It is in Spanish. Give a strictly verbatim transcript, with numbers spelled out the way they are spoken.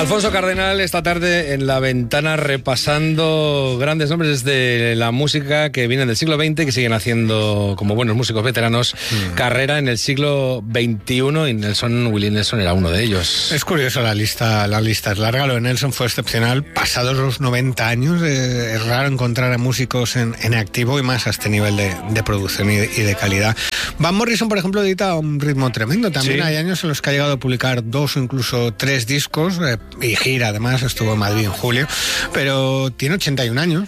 Alfonso Cardenal esta tarde en La Ventana repasando grandes nombres de la música que vienen del siglo veinte, que siguen haciendo, como buenos músicos veteranos, mm. carrera en el siglo veintiuno, y Nelson, Willie Nelson era uno de ellos. Es curioso, la lista, la lista es larga. Lo de Nelson fue excepcional. Pasados los noventa años, eh, es raro encontrar a músicos en, en activo, y más a este nivel de, de producción y de, y de calidad. Van Morrison, por ejemplo, edita un ritmo tremendo. También sí. Hay años en los que ha llegado a publicar dos o incluso tres discos, eh, y gira, además, estuvo en Madrid en julio, pero tiene ochenta y un años,